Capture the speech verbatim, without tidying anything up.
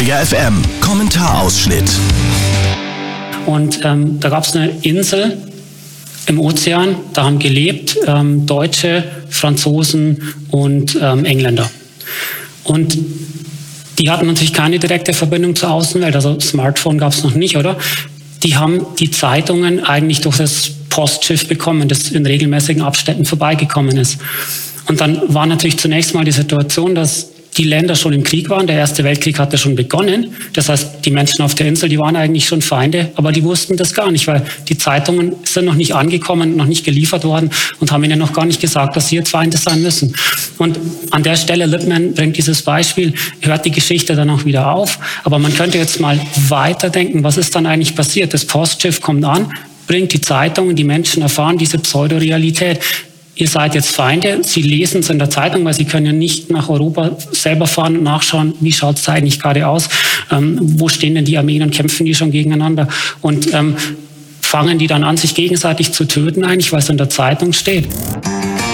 Area F M, Kommentarausschnitt. Und ähm, da gab es eine Insel im Ozean, da haben gelebt ähm, Deutsche, Franzosen und ähm, Engländer. Und die hatten natürlich keine direkte Verbindung zur Außenwelt, also Smartphone gab es noch nicht, oder? Die haben die Zeitungen eigentlich durch das Postschiff bekommen, das in regelmäßigen Abständen vorbeigekommen ist. Und dann war natürlich zunächst mal die Situation, dass die Länder schon im Krieg waren. Der Erste Weltkrieg hatte schon begonnen. Das heißt, die Menschen auf der Insel, die waren eigentlich schon Feinde, aber die wussten das gar nicht, weil die Zeitungen sind noch nicht angekommen, noch nicht geliefert worden und haben ihnen noch gar nicht gesagt, dass sie jetzt Feinde sein müssen. Und an der Stelle, Lippmann bringt dieses Beispiel, hört die Geschichte dann auch wieder auf. Aber man könnte jetzt mal weiterdenken, was ist dann eigentlich passiert? Das Postschiff kommt an, bringt die Zeitungen, die Menschen erfahren diese Pseudorealität. Ihr seid jetzt Feinde, Sie lesen es in der Zeitung, weil Sie können ja nicht nach Europa selber fahren und nachschauen, wie schaut es da eigentlich gerade aus, ähm, wo stehen denn die Armeen und kämpfen die schon gegeneinander und ähm, fangen die dann an, sich gegenseitig zu töten eigentlich, weil es in der Zeitung steht.